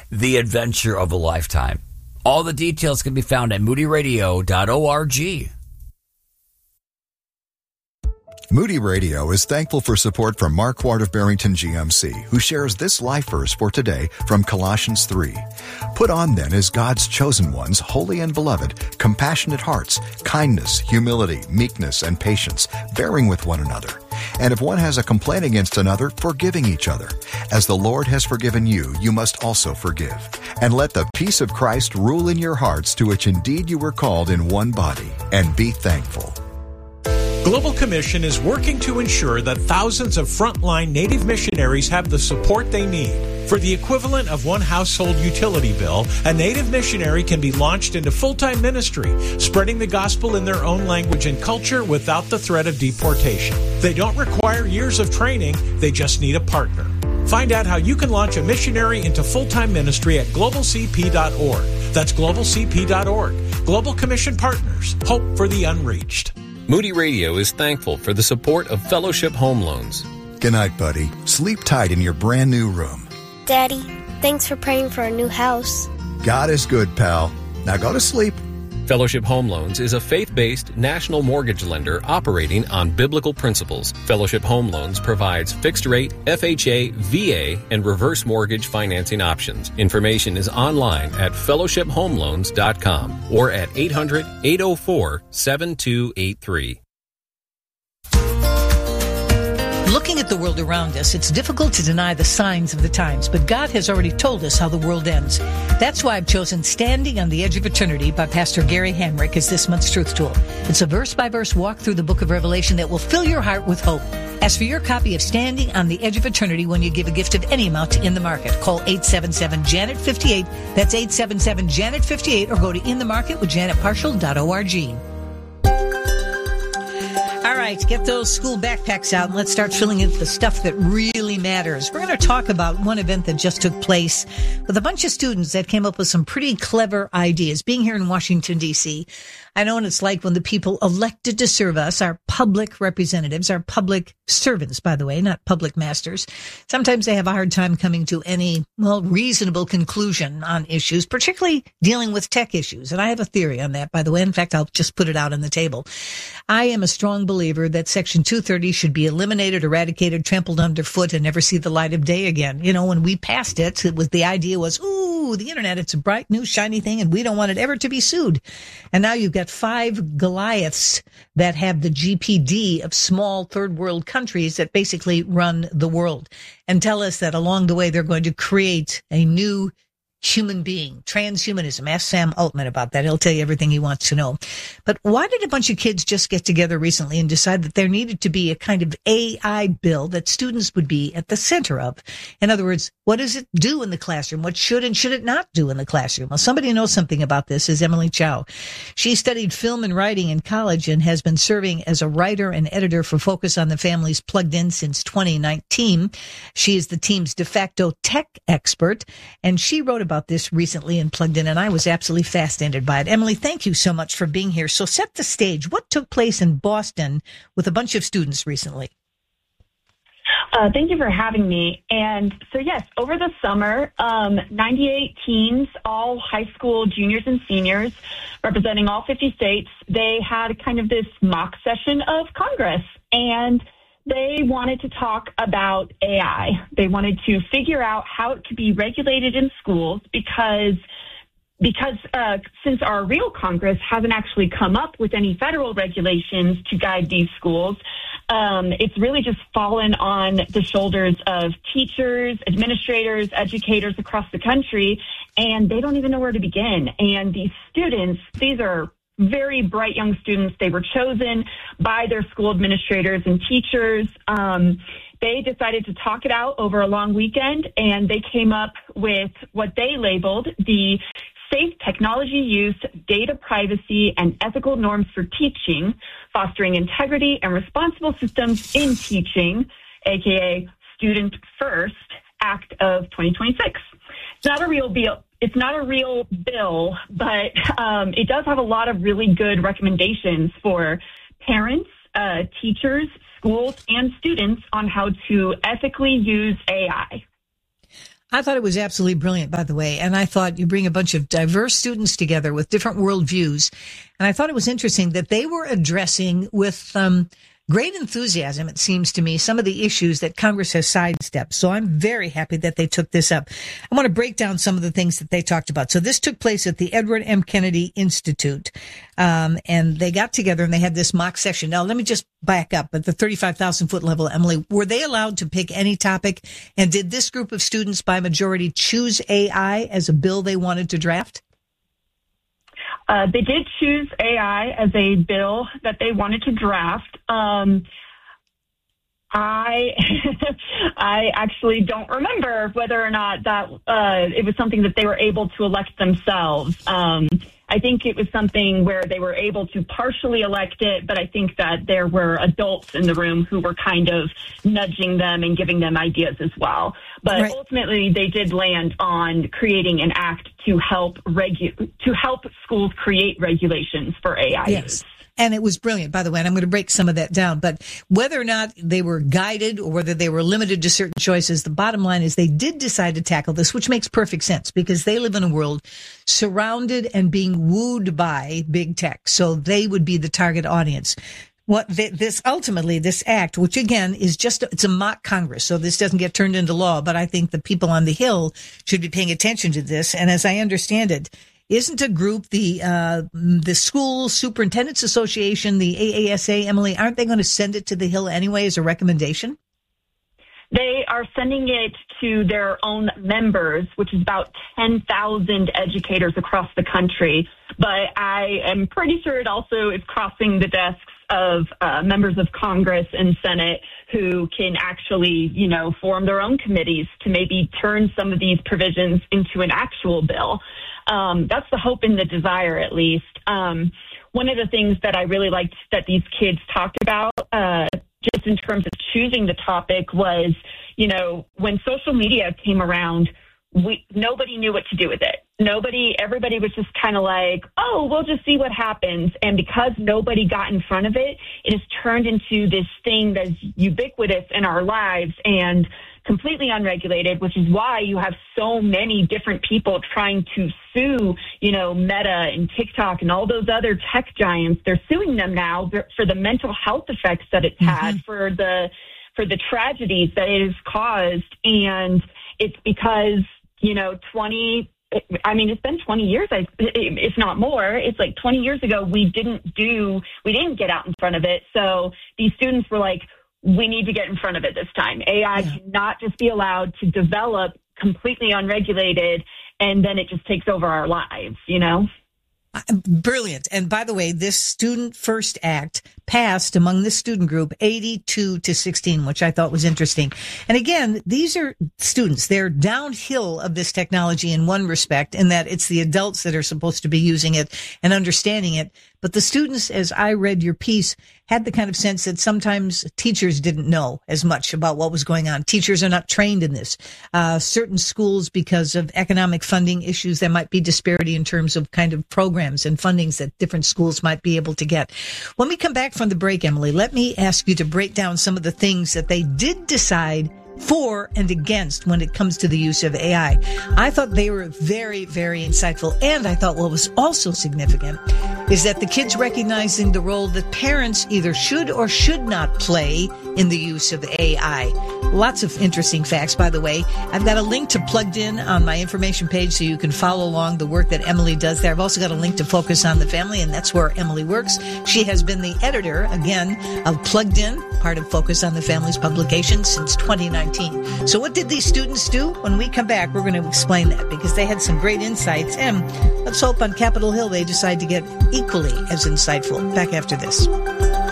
the adventure of a lifetime. All the details can be found at moodyradio.org. Moody Radio is thankful for support from Mark Ward of Barrington GMC, who shares this life verse for today from Colossians 3. Put on then as God's chosen ones, holy and beloved, compassionate hearts, kindness, humility, meekness, and patience, bearing with one another. And if one has a complaint against another, forgiving each other. As the Lord has forgiven you, you must also forgive. And let the peace of Christ rule in your hearts, to which indeed you were called in one body, and be thankful. Global Commission is working to ensure that thousands of frontline Native missionaries have the support they need. For the equivalent of one household utility bill, a Native missionary can be launched into full-time ministry, spreading the gospel in their own language and culture without the threat of deportation. They don't require years of training, they just need a partner. Find out how you can launch a missionary into full-time ministry at globalcp.org. That's globalcp.org. Global Commission Partners. Hope for the unreached. Moody Radio is thankful for the support of Fellowship Home Loans. Good night, buddy. Sleep tight in your brand new room. Daddy, thanks for praying for a new house. God is good, pal. Now go to sleep. Fellowship Home Loans is a faith-based national mortgage lender operating on biblical principles. Fellowship Home Loans provides fixed-rate, FHA, VA, and reverse mortgage financing options. Information is online at fellowshiphomeloans.com or at 800-804-7283. Looking at the world around us, it's difficult to deny the signs of the times, but God has already told us how the world ends. That's why I've chosen Standing on the Edge of Eternity by Pastor Gary Hamrick as this month's Truth Tool. It's a verse-by-verse walk through the book of Revelation that will fill your heart with hope. Ask for your copy of Standing on the Edge of Eternity when you give a gift of any amount to In the Market. Call 877-JANET-58. That's 877-JANET-58, or go to inthemarketwithjanetparshall.org. All right, get those school backpacks out and let's start filling in the stuff that really matters. We're going to talk about one event that just took place with a bunch of students that came up with some pretty clever ideas. Being here in Washington, D.C., I know what it's like when the people elected to serve us, our public representatives, our public servants, by the way, not public masters. Sometimes they have a hard time coming to any, reasonable conclusion on issues, particularly dealing with tech issues. And I have a theory on that, by the way. In fact, I'll just put it out on the table. I am a strong believer that Section 230 should be eliminated, eradicated, trampled underfoot, and never see the light of day again. You know, when we passed it, the idea was, the internet, it's a bright, new, shiny thing, and we don't want it ever to be sued. And now you've got 5 Goliaths that have the GPD of small third world countries that basically run the world and tell us that along the way they're going to create a new human being, transhumanism. Ask Sam Altman about that. He'll tell you everything he wants to know. But why did a bunch of kids just get together recently and decide that there needed to be a kind of AI bill that students would be at the center of? In other words, what does it do in the classroom? What should and should it not do in the classroom? Well, somebody who knows something about this is Emily Chow. She studied film and writing in college and has been serving as a writer and editor for Focus on the Family's Plugged In since 2019. She is the team's de facto tech expert, and she wrote about this recently in Plugged In, and I was absolutely fascinated by it. Emily, thank you so much for being here. So set the stage. What took place in Boston with a bunch of students recently? Thank you for having me. And so, yes, over the summer, 98 teens, all high school juniors and seniors, representing all 50 states, they had kind of this mock session of Congress. And they wanted to talk about AI. They wanted to figure out how it could be regulated in schools because since our real Congress hasn't actually come up with any federal regulations to guide these schools, it's really just fallen on the shoulders of teachers, administrators, educators across the country, and they don't even know where to begin. And these students, these are very bright young students. They were chosen by their school administrators and teachers. They decided to talk it out over a long weekend, and they came up with what they labeled the Safe Technology Use, Data Privacy, and Ethical Norms for Teaching, Fostering Integrity and Responsible Systems in Teaching, aka Student First Act of 2026. It's not a real bill. It's not a real bill, but it does have a lot of really good recommendations for parents, teachers, schools, and students on how to ethically use AI. I thought it was absolutely brilliant, by the way. And I thought you bring a bunch of diverse students together with different worldviews. And I thought it was interesting that they were addressing with great enthusiasm, it seems to me, some of the issues that Congress has sidestepped. So I'm very happy that they took this up. I want to break down some of the things that they talked about. So this took place at the Edward M. Kennedy Institute. And they got together and they had this mock session. Now, let me just back up at the 35,000 foot level. Emily, were they allowed to pick any topic? And did this group of students by majority choose AI as a bill they wanted to draft? They did choose AI as a bill that they wanted to draft. I actually don't remember whether or not that it was something that they were able to elect themselves. I think it was something where they were able to partially elect it, but I think that there were adults in the room who were kind of nudging them and giving them ideas as well. But right. Ultimately, they did land on creating an act to help schools create regulations for AI. Yes. And it was brilliant, by the way, and I'm going to break some of that down. But whether or not they were guided or whether they were limited to certain choices, the bottom line is they did decide to tackle this, which makes perfect sense because they live in a world surrounded and being wooed by big tech. So they would be the target audience. This act, which again is it's a mock Congress, so this doesn't get turned into law, but I think the people on the Hill should be paying attention to this. And as I understand it, isn't a group, the School Superintendents Association, the AASA, Emily, aren't they going to send it to the Hill anyway as a recommendation? They are sending it to their own members, which is about 10,000 educators across the country. But I am pretty sure it also is crossing the desks of members of Congress and Senate who can actually, form their own committees to maybe turn some of these provisions into an actual bill. That's the hope and the desire, at least. One of the things that I really liked that these kids talked about, just in terms of choosing the topic, was, when social media came around, nobody knew what to do with it. Everybody was just kind of like, oh, we'll just see what happens. And because nobody got in front of it, it has turned into this thing that's ubiquitous in our lives and completely unregulated, which is why you have so many different people trying to sue, Meta and TikTok and all those other tech giants. They're suing them now for the mental health effects that it's had, for the tragedies that it has caused. And it's because, it's been 20 years, if not more. It's like 20 years ago, we didn't get out in front of it. So these students were like, we need to get in front of it this time. AI cannot just be allowed to develop completely unregulated, and then it just takes over our lives, Brilliant. And by the way, this Student First Act passed among this student group 82-16, which I thought was interesting. And again, these are students. They're downhill of this technology in one respect, in that it's the adults that are supposed to be using it and understanding it. But the students, as I read your piece, had the kind of sense that sometimes teachers didn't know as much about what was going on. Teachers are not trained in this. Certain schools, because of economic funding issues, there might be disparity in terms of kind of programs and fundings that different schools might be able to get. When we come back from the break, Emily, let me ask you to break down some of the things that they did decide for and against when it comes to the use of AI. I thought they were very, very insightful. And I thought what was also significant is that the kids recognizing the role that parents either should or should not play in the use of AI. Lots of interesting facts, by the way. I've got a link to Plugged In on my information page so you can follow along the work that Emily does there. I've also got a link to Focus on the Family, and that's where Emily works. She has been the editor, again, of Plugged In, part of Focus on the Family's publication since 2019. So what did these students do? When we come back, we're going to explain that because they had some great insights. And let's hope on Capitol Hill they decide to get equally as insightful. Back after this.